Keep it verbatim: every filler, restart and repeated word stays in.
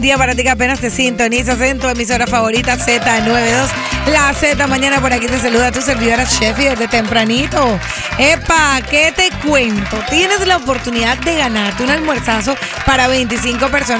Día para ti que apenas te sintonizas en tu emisora favorita Z noventa y dos. La Z mañana por aquí te saluda tu servidora Chefi desde tempranito. Epa, ¿qué te cuento? Tienes la oportunidad de ganarte un almuerzazo para veinticinco personas